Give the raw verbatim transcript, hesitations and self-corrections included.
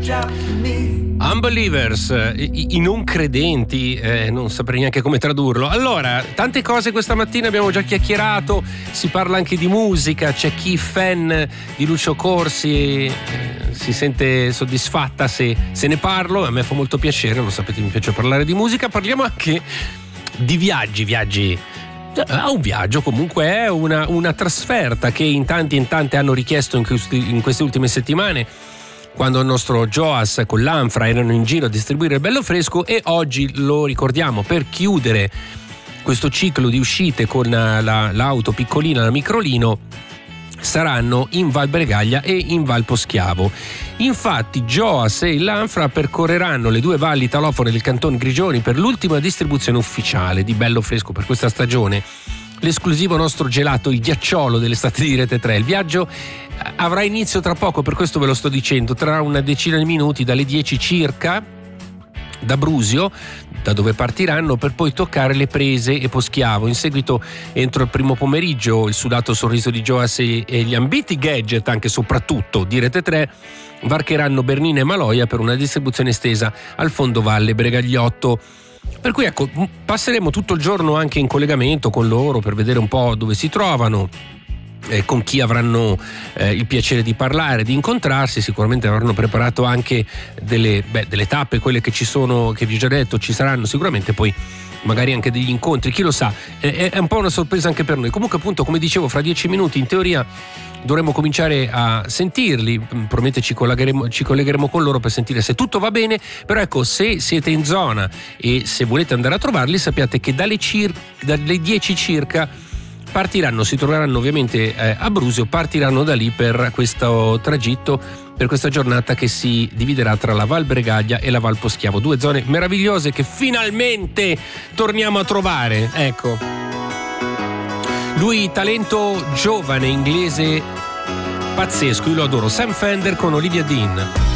Unbelievers, i, i non credenti, eh, non saprei neanche come tradurlo. Allora, tante cose questa mattina abbiamo già chiacchierato, si parla anche di musica, c'è chi fan di Lucio Corsi eh, si sente soddisfatta se, se ne parlo, a me fa molto piacere, lo sapete, mi piace parlare di musica. Parliamo anche di viaggi, viaggi. Ah, un viaggio comunque è una, una trasferta che in tanti e in tante hanno richiesto in, questi, in queste ultime settimane, quando il nostro Joas con l'Anfra erano in giro a distribuire il bello fresco, e oggi lo ricordiamo per chiudere questo ciclo di uscite con la, l'auto piccolina, la Microlino, saranno in Val Bregaglia e in Val Poschiavo. Infatti Joas e l'Anfra percorreranno le due valli talofone del Canton Grigioni per l'ultima distribuzione ufficiale di bello fresco per questa stagione, l'esclusivo nostro gelato, il ghiacciolo dell'estate di Rete tre. Il viaggio avrà inizio tra poco, per questo ve lo sto dicendo, tra una decina di minuti, dalle dieci circa, da Brusio, da dove partiranno, per poi toccare le Prese e Poschiavo. In seguito, entro il primo pomeriggio, il sudato sorriso di Joas e gli ambiti gadget, anche soprattutto di Rete tre, varcheranno Bernina e Maloia per una distribuzione estesa al fondovalle Bregagliotto. Per cui ecco, passeremo tutto il giorno anche in collegamento con loro per vedere un po' dove si trovano, eh, con chi avranno eh, il piacere di parlare, di incontrarsi. Sicuramente avranno preparato anche delle, beh, delle tappe, quelle che ci sono, che vi ho già detto, ci saranno sicuramente poi magari anche degli incontri, chi lo sa, è, è un po' una sorpresa anche per noi. Comunque appunto, come dicevo, fra dieci minuti in teoria dovremo cominciare a sentirli, probabilmente ci collegheremo, ci collegheremo con loro per sentire se tutto va bene. Però ecco, se siete in zona e se volete andare a trovarli, sappiate che dalle, cir- dalle dieci circa partiranno, si troveranno ovviamente eh, a Brusio, partiranno da lì per questo tragitto, per questa giornata che si dividerà tra la Val Bregaglia e la Val Poschiavo, due zone meravigliose che finalmente torniamo a trovare. Ecco, lui talento giovane, inglese pazzesco, io lo adoro, Sam Fender con Olivia Dean.